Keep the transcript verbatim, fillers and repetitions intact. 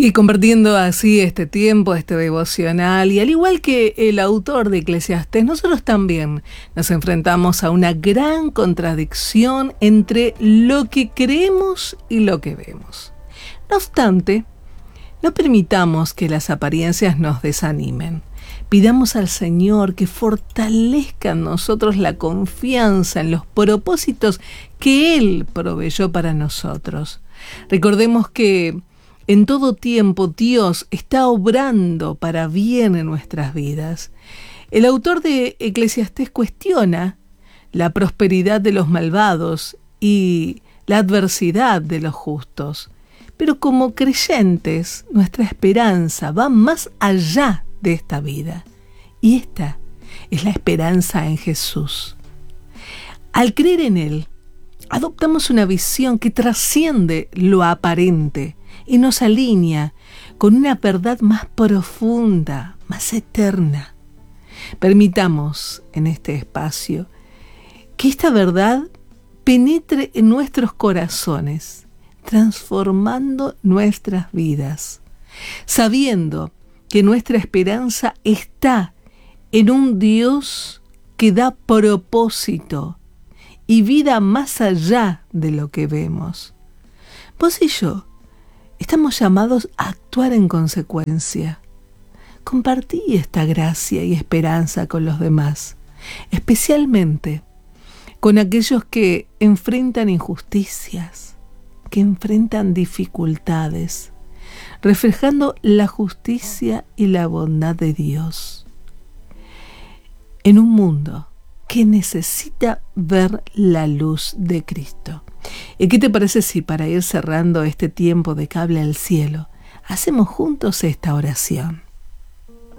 Y compartiendo así este tiempo, este devocional, y al igual que el autor de Eclesiastés, nosotros también nos enfrentamos a una gran contradicción entre lo que creemos y lo que vemos. No obstante, no permitamos que las apariencias nos desanimen. Pidamos al Señor que fortalezca en nosotros la confianza en los propósitos que Él proveyó para nosotros. Recordemos que en todo tiempo Dios está obrando para bien en nuestras vidas. El autor de Eclesiastés cuestiona la prosperidad de los malvados y la adversidad de los justos. Pero como creyentes, nuestra esperanza va más allá de esta vida. Y esta es la esperanza en Jesús. Al creer en Él, adoptamos una visión que trasciende lo aparente y nos alinea con una verdad más profunda, más eterna. Permitamos en este espacio que esta verdad penetre en nuestros corazones, transformando nuestras vidas, sabiendo que nuestra esperanza está en un Dios que da propósito y vida más allá de lo que vemos. Vos y yo estamos llamados a actuar en consecuencia. Compartí esta gracia y esperanza con los demás, especialmente con aquellos que enfrentan injusticias, que enfrentan dificultades, reflejando la justicia y la bondad de Dios en un mundo que necesita ver la luz de Cristo. ¿Y qué te parece si para ir cerrando este tiempo de Cable al Cielo, hacemos juntos esta oración?